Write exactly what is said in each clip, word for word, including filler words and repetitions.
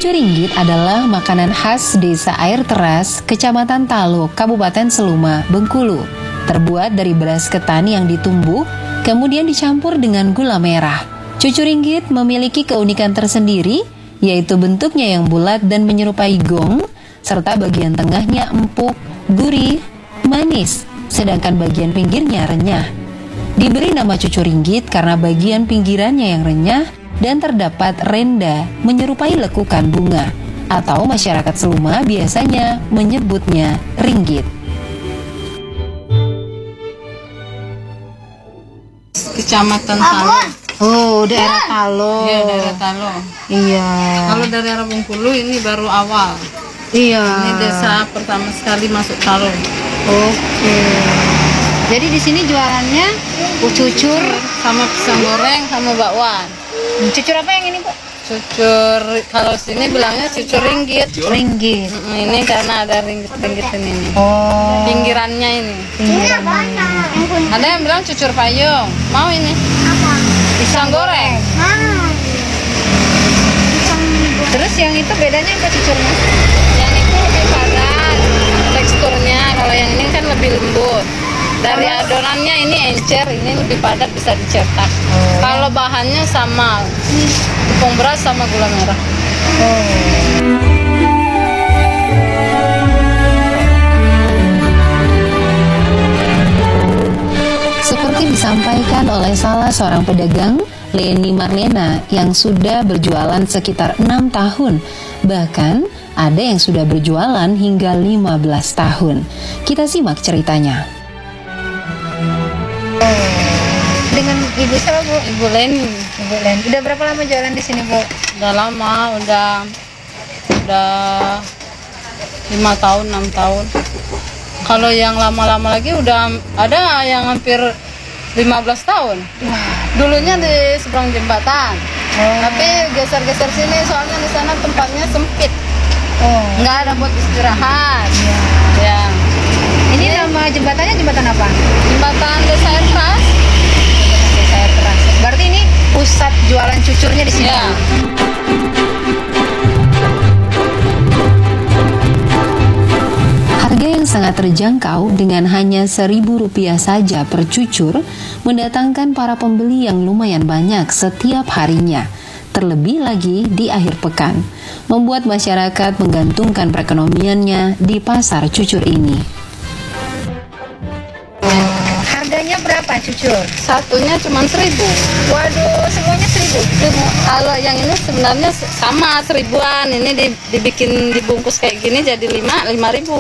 Cucur ringgit adalah makanan khas desa Air Teras, Kecamatan Talo, Kabupaten Seluma, Bengkulu. Terbuat dari beras ketan yang ditumbuk, kemudian dicampur dengan gula merah. Cucur ringgit memiliki keunikan tersendiri, yaitu bentuknya yang bulat dan menyerupai gong, serta bagian tengahnya empuk, gurih, manis, sedangkan bagian pinggirnya renyah. Diberi nama cucur ringgit karena bagian pinggirannya yang renyah dan terdapat renda menyerupai lekukan bunga, atau masyarakat Seluma biasanya menyebutnya ringgit. Kecamatan Talo. Oh, daerah Talo. Iya, daerah Talo. Iya. Kalau dari arah Bengkulu ini baru awal. Iya. Ini desa pertama sekali masuk Talo. Oke. Jadi di sini jualannya cucur Sama pisang goreng sama bakwan. Cucur apa yang ini, Bu? Cucur, kalau sini bilangnya cucur ringgit. Ringgit. Mm, Ini karena ada ringgit-ringgit ini. Oh. Pinggirannya ini. Pinggirannya. Ada yang bilang cucur payung. Mau ini? Apa? Pisang goreng. Mau. Terus yang itu bedanya apa cucurnya? Yang itu lebih padat teksturnya. Kalau yang ini kan lebih lembut. Dari adonannya ini encer, ini lebih padat, bisa dicetak. Oh. Kalau bahannya sama, tepung beras sama gula merah. Seperti disampaikan oleh salah seorang pedagang, Leni Marlena, yang sudah berjualan sekitar enam tahun. Bahkan ada yang sudah berjualan hingga lima belas tahun. Kita simak ceritanya. Dengan ibu siapa, Bu? Ibu Leni, Ibu Len. Udah berapa lama jualan di sini, Bu? udah lama, udah udah lima tahun, enam tahun. Kalau yang lama-lama lagi udah ada yang hampir lima belas tahun. Dulunya di seberang jembatan, Oh. tapi geser-geser sini soalnya di sana tempatnya sempit, Oh. nggak ada buat istirahat. Ya, Ini nama jembatannya jembatan apa? jembatan Desa Air Teras. Desa Air Teras. Berarti ini pusat jualan cucurnya di sini. Ya. Harga yang sangat terjangkau dengan hanya seribu rupiah saja per cucur mendatangkan para pembeli yang lumayan banyak setiap harinya. Terlebih lagi di akhir pekan, membuat masyarakat menggantungkan perekonomiannya di pasar cucur ini. Harganya berapa cucur? Satunya cuma seribu. Waduh, semuanya seribu. Seribu. Kalau yang ini sebenarnya sama seribuan. Ini di- dibikin dibungkus kayak gini jadi lima lima ribu.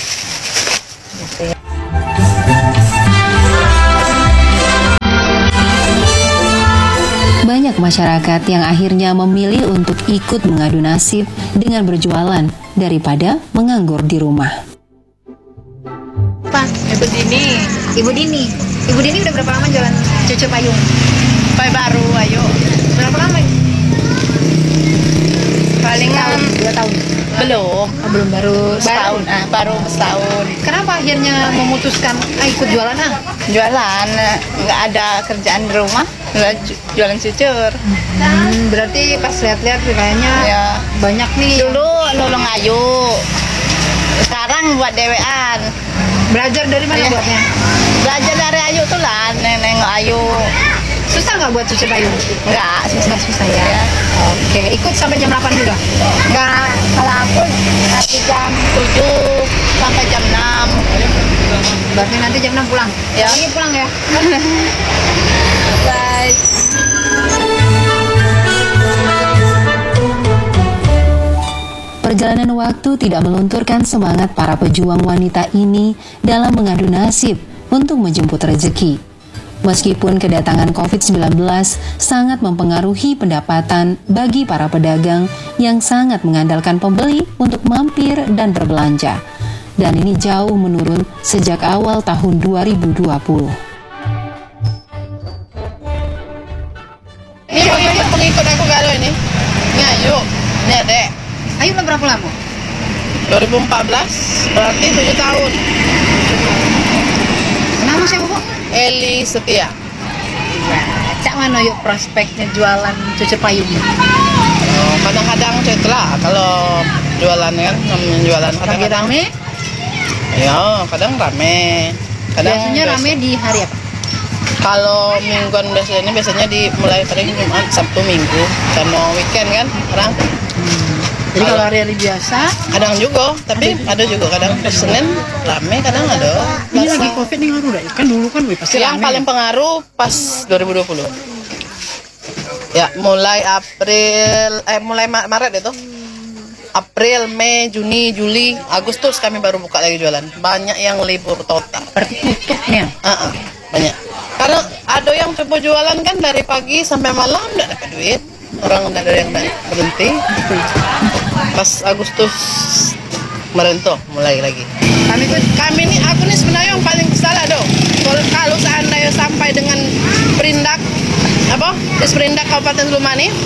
Banyak masyarakat yang akhirnya memilih untuk ikut mengadu nasib dengan berjualan daripada menganggur di rumah. Pak, Ibu Dini. Ibu Dini. Ibu Dini udah berapa lama jualan cucur payung? Pai baru, ayo. Berapa lama? Palingan Dua tahun. belum. Oh, belum baru Setahun, ah, baru setahun. Kenapa akhirnya memutuskan ah, ikut jualan ah? Jualan, nggak ada kerjaan di rumah, nggak ju- jualan cucur. Hmm, berarti pas lihat-lihat kayaknya Ya. banyak nih. Dulu nolong ayu, sekarang buat dewean. Belajar dari mana Iya. buatnya? Belajar dari ayu tuh lah, nengok ayu. Susah nggak buat cucur payung? Nggak susah Susah ya. Oke, ikut sampai jam delapan juga. Nggak, kalau aku dari jam tujuh sampai jam enam. Berarti nanti jam enam pulang. Ya. Lagi pulang ya. Bye. Perjalanan waktu tidak melunturkan semangat para pejuang wanita ini dalam mengadu nasib untuk menjemput rezeki. Meskipun kedatangan covid sembilan belas sangat mempengaruhi pendapatan bagi para pedagang yang sangat mengandalkan pembeli untuk mampir dan berbelanja. Dan ini jauh menurun sejak awal tahun dua ribu dua puluh. Ini pengikut, pengikut aku galau ini. Ini ayu, ini adek. Ayo udah berapa lama? dua ribu empat belas, berarti tujuh tahun. Nama siapa, Bu? Eli Setia. Cak mana yuk prospeknya jualan cucur payung? Oh, kadang-kadang setelah kalau jualan kan, namanya jualan Lagi kadang-kadang. rame? Ya, kadang rame. Kadang Biasanya biasa- rame di hari apa? Kalau mingguan biasanya biasanya di mulai paling Jumat, Sabtu, Minggu, karena weekend kan orang. Jadi kalau hari-hari biasa, Kadang juga, tapi ada juga kadang Senin rame, kadang ada. ini Selasa. lagi covid nih ngaruh dah. Kan dulu kan wih, pasti Yang rame. paling pengaruh pas dua ribu dua puluh. Ya, mulai April, eh mulai Ma- Maret itu. April, Mei, Juni, Juli, Agustus kami baru buka lagi jualan. Banyak yang libur total. Berarti tutupnya. Ah, ah, banyak. Karena ada yang coba jualan kan dari pagi sampai malam nggak dapat duit. Orang nggak ada yang nggak berhenti. Pas Agustus kemarin tuh mulai lagi. Kami tuh, kami nih, aku nih sebenarnya yang paling salah dong. Kalau kalau seandainya sampai dengan perindak apa? Disperindak Kabupaten Sleman nih,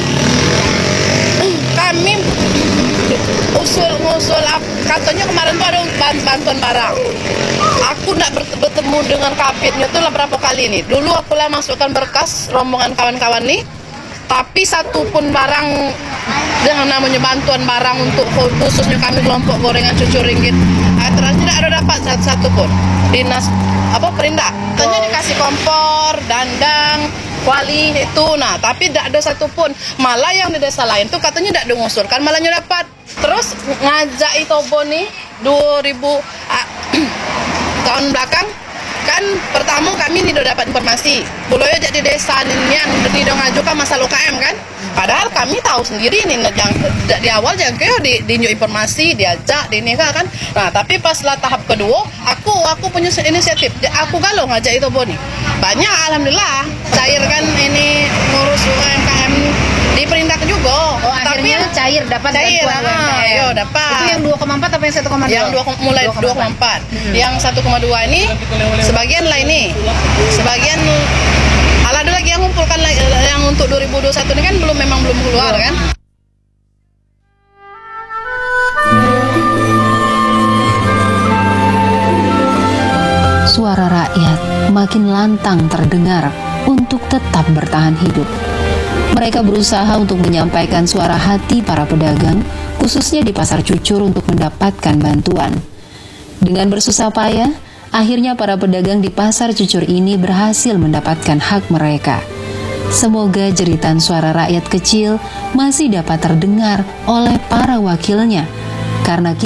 kami usul ngusul ap- katanya kemarin tuh ada ban- bantuan barang. Aku nak ber- bertemu dengan kapitnya tuh lah berapa kali nih. Dulu aku lah masukkan berkas rombongan kawan-kawan nih, tapi satu pun barang dengan namanya bantuan barang untuk khususnya kami kelompok gorengan cucu ringgit, ah, terus tidak ada dapat satu, satu pun. Dinas apa perindak, katanya dikasih kompor, dandang, kuali itu, nah tapi tidak ada satupun. Malah yang di desa lain tuh katanya tidak diusulkan, malahnya dapat. Terus ngajak Itobo nih dua ribu ah, tahun belakang kan pertama kami nih udah dapat informasi Buloyo jadi desa ini yang tidak ngajukan masalah U K M kan, padahal kami tahu sendiri nih yang di awal jangan kayak di, di informasi diajak di ini kan. Nah tapi pas lah tahap kedua aku aku punya inisiatif, aku galau ngajak itu Boni banyak, alhamdulillah cair kan ini ngurus U M K M di perindak juga. Oh, akhirnya cair dapat cair, bantuan U M K M. ah, yo, dapat. Itu yang dua koma empat apa yang satu koma dua? Yang dua, mulai dua koma empat. Yang satu koma dua ini sebagian lah ini. Sebagian ala ada lagi yang ngumpulkan lagi yang untuk dua ribu dua puluh satu ini kan belum memang belum keluar kan. Suara rakyat makin lantang terdengar untuk tetap bertahan hidup. Mereka berusaha untuk menyampaikan suara hati para pedagang, khususnya di Pasar Cucur untuk mendapatkan bantuan. Dengan bersusah payah, akhirnya para pedagang di Pasar Cucur ini berhasil mendapatkan hak mereka. Semoga jeritan suara rakyat kecil masih dapat terdengar oleh para wakilnya, karena